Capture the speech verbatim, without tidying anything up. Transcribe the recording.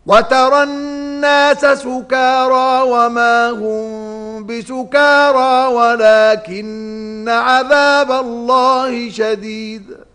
وترى الناس سكارى وما هم بسكارى ولكن عذاب الله شديد